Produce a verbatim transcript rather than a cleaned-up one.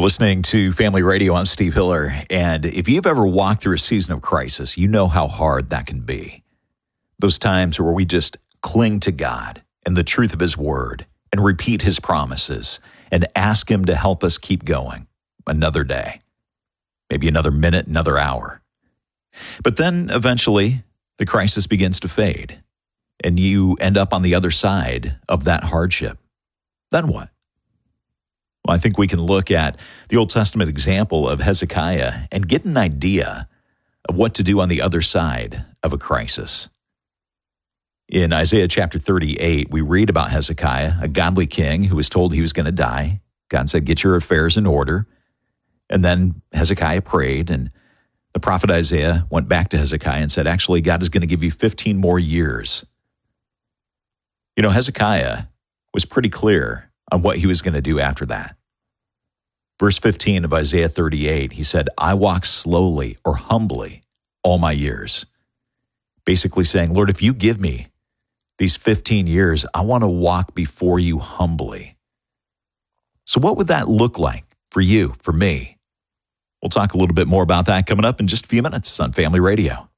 listening to Family Radio. I'm Steve Hiller, and if you've ever walked through a season of crisis, you know how hard that can be. Those times where we just cling to God and the truth of His Word and repeat His promises and ask Him to help us keep going another day, maybe another minute, another hour. But then eventually the crisis begins to fade and you end up on the other side of that hardship. Then what? Well, I think we can look at the Old Testament example of Hezekiah and get an idea of what to do on the other side of a crisis. In Isaiah chapter thirty-eight, we read about Hezekiah, a godly king who was told he was going to die. God said, get your affairs in order. And then Hezekiah prayed, and the prophet Isaiah went back to Hezekiah and said, actually, God is going to give you fifteen more years. You know, Hezekiah was pretty clear on what he was going to do after that. Verse fifteen of Isaiah thirty-eight, he said, I walk slowly or humbly all my years. Basically saying, Lord, if you give me these fifteen years, I want to walk before you humbly. So what would that look like for you, for me? We'll talk a little bit more about that coming up in just a few minutes on Family Radio.